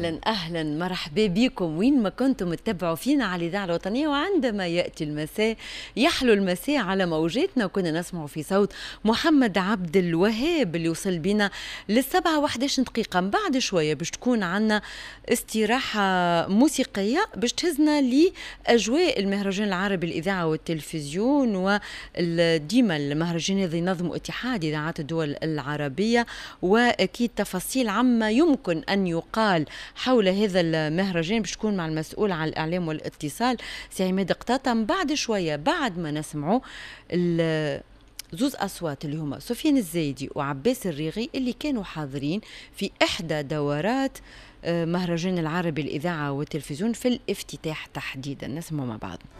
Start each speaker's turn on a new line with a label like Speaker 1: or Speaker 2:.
Speaker 1: أهلا أهلا مرحبا بكم وين ما كنتم تتبعوا فينا على الإذاعة الوطنية. وعندما يأتي المساء يحلو المساء على موجاتنا، وكنا نسمع في صوت محمد عبد الوهاب اللي وصل بنا للسبعة 11 دقيقة. بعد شوية باش تكون عنا استراحة موسيقية باش تهزنا لأجواء المهرجان العربي الإذاعة والتلفزيون، وديما المهرجان هذا ينظم اتحاد إذاعات الدول العربية، وأكيد تفاصيل عما يمكن أن يقال حول هذا المهرجان باش تكون مع المسؤول عن الإعلام والاتصال سي عماد قطاطة. بعد شوية بعد ما نسمعوا زوز أصوات اللي هما سفيان الزايدي وعباس الريغي اللي كانوا حاضرين في إحدى دورات مهرجان العربي الإذاعة والتلفزيون في الافتتاح تحديدا. نسمعوا مع بعض.